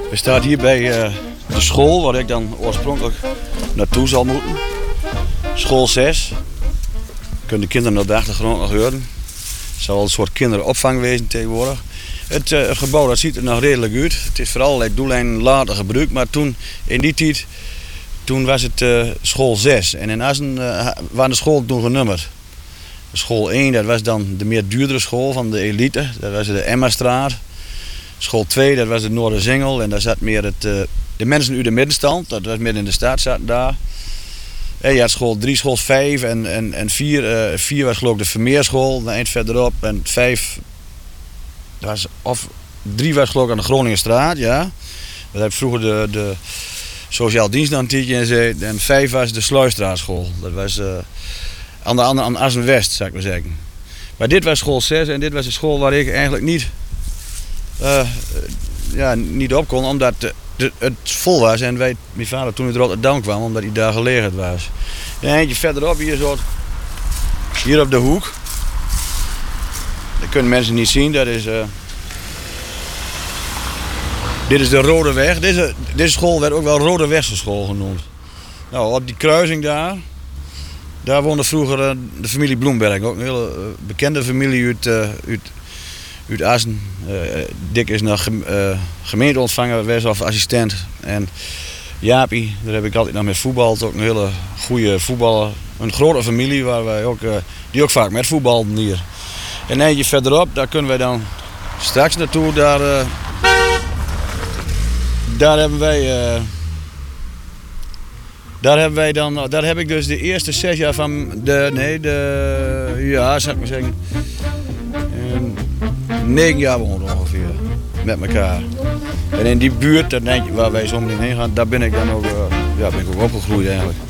We staan hier bij de school waar ik dan oorspronkelijk naartoe zal moeten. School 6. Kunnen de kinderen op de achtergrond nog horen. Het zal wel een soort kinderopvang wezen tegenwoordig. Het gebouw dat ziet er nog redelijk uit. Het is voor allerlei doeleinden later gebruikt, maar toen, in die tijd, toen was het school 6. En in Assen waren de scholen toen genummerd. School 1, dat was dan de meer duurdere school van de elite. Dat was de Emmastraat. School 2, dat was de Noorderzingel. En daar zat meer de mensen uit de middenstand. Dat was midden in de stad zaten daar. En je had school 3, school 5 en 4. 4 was geloof ik de Vermeerschool, een eind verderop. En 5, of 3 was geloof ik aan de Groningenstraat, ja. Dat heb vroeger de sociaal dienst een tijdje in gezeten. En 5 was de Sluisstraatschool. Dat was aan Assen-West, zou ik maar zeggen. Maar dit was school 6 en dit was de school waar ik eigenlijk niet op kon, omdat het vol was en mijn vader toen uit Rotterdam kwam, omdat hij daar gelegen was. En eentje verderop, hier op de hoek. Dat kunnen mensen niet zien, dat is... Dit is de Rode Weg. Deze school werd ook wel Rode Wegse school genoemd. Nou, op die kruising daar woonde vroeger de familie Bloemberg, ook een hele bekende familie uit Assen. Dick is nog gemeenteontvanger geweest of assistent. En Jaapie, daar heb ik altijd nog met voetbal. Ook een hele goede voetballer. Een grote familie waar wij die ook vaak met voetbalden hier. En eentje verderop, daar kunnen wij dan straks naartoe. Daar heb ik dus de eerste 6 jaar van zou ik maar zeggen, 9 jaar wonen ongeveer, met elkaar. En in die buurt, waar wij zo meteen heen gaan, daar ben ik dan ook, ben ik ook opgegroeid eigenlijk.